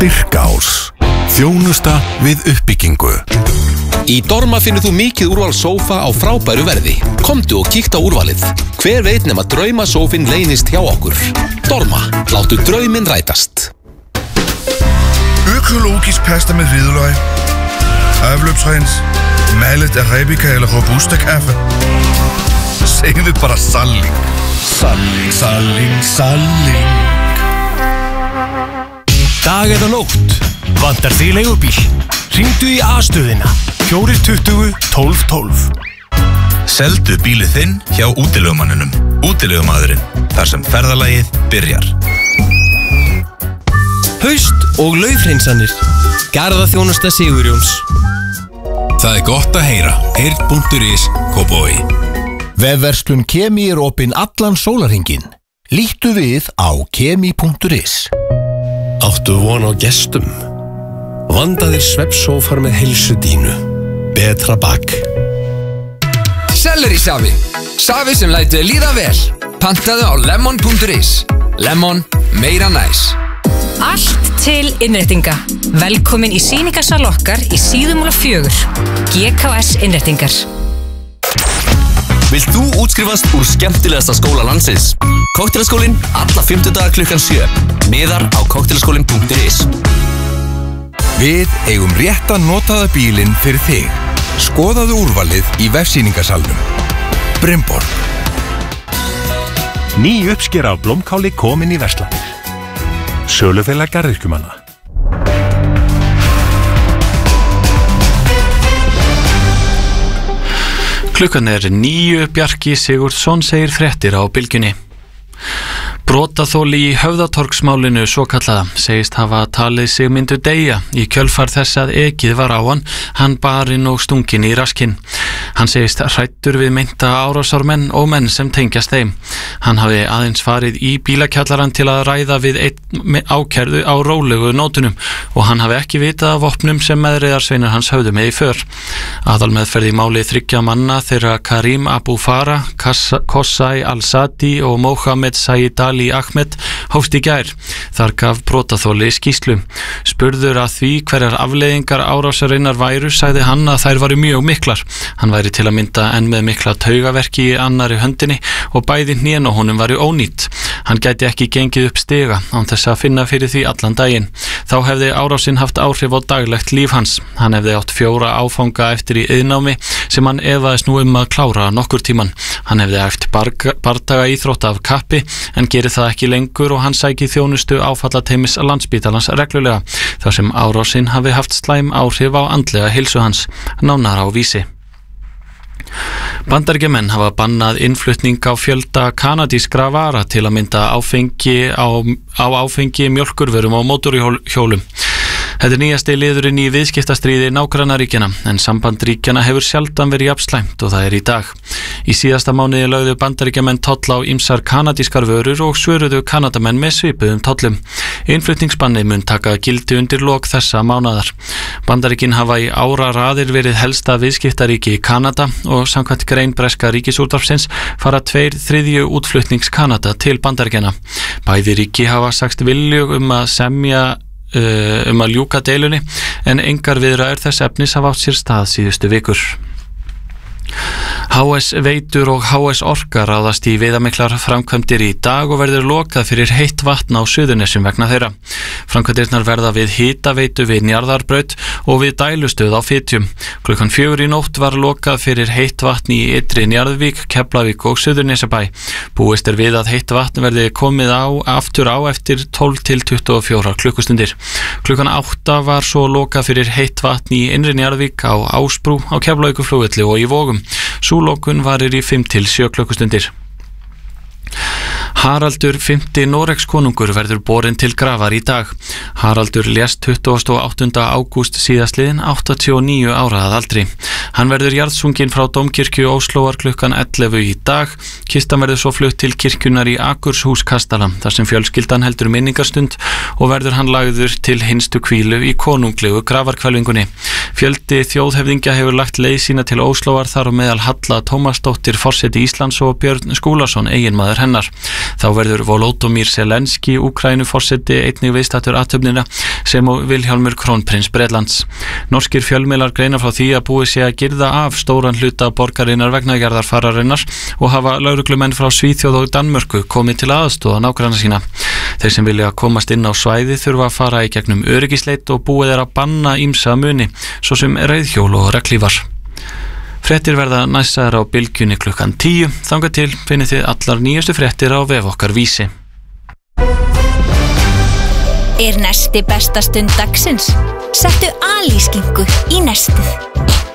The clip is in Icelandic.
Styrkás. Þjónusta við uppbyggingu. Í Dorma finnur þú mikið úrval sófa á frábæru verði. Komdu og kíktu á úrvalið. Hver veit nema draumasófinn leynist hjá okkur. Dorma, láttu drauminn rætast. Økologisk pasta med hvidløg, afløbsrens, mallet arabica eller robusta kaffe. Segðu bara salling. Salling, salling, salling. Dag eða nótt, vantar þig leigubíl. Hringdu í A-stöðina 420 12 12. Seldu bílið þinn hjá útilegumanninum. Útilegumadurinn, þar sem ferðalagið byrjar. Haust og laufhreinsanir. Garðaþjónusta Sigurjóns. Það gott að heyra. Heyrn.is Kópavogi. Vefverslun Kemi opin allan sólarhringinn. Líttu við á kemi.is. Áttu von á gestum. Vandaðir svefnsófar með heilsu dínu. Betra bak. Selleri-safi. Safi sem lætur líða vel. Pantaðu á lemon.is. Lemon, meira næs. Allt til innréttinga. Velkomin í sýningarsal okkar í Síðumúla 4. GKS Innréttingar. Vilt þú útskrifast úr skemmtilegasta skóla landsins? Koktelaskólinn, alla 50 dagar klukkan 7. Miðar á koktelaskólinn.is. Við eigum rétta notaða bílinn fyrir þig. Skoðaðu úrvalið í vefsýningarsalnum. Brimborg. Ný uppskera af blómkáli komin í verslanir. Sölufélag garðyrkjumanna. Klukkan 9, Bjarki Sigurðsson segir fréttir á Bylgjunni. Brotaþoli í Höfðatorgsmálinu svokallaða segist hafa talið sig myndu deyja í kjölfar þess að ekið var á hann barinn og stunginn í raskinn. Hann segist hræddur við meinta árásarmenn og menn sem tengjast þeim. Hann hafi aðeins farið í bílakjallarann til að ræða við einn ákærðu á rólegu nótunum og hann hafi ekki vitað af vopnum sem meðreiðarsveinar hans höfðu með í för. Aðalmeðferð í máli 3 manna þeirra Karim Abu Farah, Kossai Al-Sadi og Mohamed Said Ali Ahmed hófst í gær. Þar gaf brotaþoli skýrslu. Spurður að því hverjar afleiðingar árásarinnar væru, sagði hann að þær varu mjög miklar. Hann væri til að mynda enn með mikla taugaverki í annari höndinni og bæði hnén á honum varu ónýtt. Hann gæti ekki gengið upp stiga án þess að finna fyrir því allan daginn. Þá hefði árásinn haft áhrif á daglegt líf hans. Hann hefði átt 4 áfanga eftir í iðnnámi sem hann efaðist nú að klára nokkur tíman. Hann hefði æft bardaga íþrótta af kappi en gerir það ekki lengur og hann sæki þjónustu áfallateymis Landspítalans reglulega þar sem árásinn hafi haft slæm áhrif á andlega heilsu hans. Nánar á Vísi. Bandaríkjamenn hafa bannað innflutning á fjölda kanadískra vara til að mynda áfengi á áfengi, mjólkurvörum og mótorhjólum. Þetta nýjasti liðurinn í viðskiptastríði nágrannaríkjana, en samband ríkjana hefur sjaldan verið jafn slæmt og það í dag. Í síðasta mánuði lögðu bandaríkjamenn toll á ýmsar kanadískar vörur og svöruðu Kanadamenn með svipuðum tollum. Innflutningsbanni mun taka gildi undir lok þessa mánaðar. Bandaríkin hafa í áraraðir verið helsta viðskiptaríki í Kanada og samkvæmt grein breska ríkisútvarpsins fara 2/3 útflutnings Kanada til bandaríkjana. Bæði ríki hafa sagst viljug að ljúka deilunni en engar viðræður þess efnis hafa átt sér stað síðustu vikur. HS Veitur og HS Orka ráðast í viðamiklar framkvæmdir í dag og verður lokað fyrir heitt vatn á Suðurnesjum vegna þeirra. Framkvæmdirnar verða við hitaveitu við Njarðarbraut og við dælustöð á Fitjum. Klukkan 4 í nótt var lokað fyrir heitt vatn í Ytri Njarðvík, Keflavík og Suðurnesjabæ. Búist er við að heitt vatn verði komið aftur á eftir 12 til 24 klukkustundir. Klukkan 8 var svo lokað fyrir heitt vatn í Innri Njarðvík, á Ásbrú, á Keflavíkurflugvelli og í Vogum. Súlokun varir í 5 til 7 klukkustundir. Haraldur 5. Noregs konungur verður borinn til grafar í dag. Haraldur lést 28. ágúst síðastliðin, 89 ára að aldri. Hann verður jarðsunginn frá Dómkirkju Óslóar klukkan 11 í dag. Kistan verður svo flutt til kirkjunar í Akurshúskastala, þar sem fjölskyldan heldur minningarstund og verður hann lagður til hinstu hvílu í konunglegu grafarhvelfingunni. Fjöldi þjóðhöfðingja hefur lagt leið sína til Óslóar, þar á meðal Halla Tómasdóttir forseti Íslands og Björn Skúlason, eiginmaður hennar. Þá verður Volodymyr Zelenski Úkraínuforseti einnig viðstaddur athöfnina sem og Vilhjálmur krónprins Bretlands. Norskir fjölmiðlar greina frá því að búið sé að girða af stóran hluta borgarinnar vegna jarðarfararinnar og hafa lögreglumenn frá Svíþjóð og Danmörku komið til aðstoða nágranna sína. Þeir sem vilja komast inn á svæði þurfa að fara í gegnum öryggisleit og búið að banna ýmsa muni, svo sem reiðhjól og regnhlífar. Fréttir verða næstar á Bylgjunni klukkan 10. Þangað til finnið þið allar nýjustu fréttir á vef okkar Vísi. Nesti besta stund dagsins? Settu alískinku í nestið.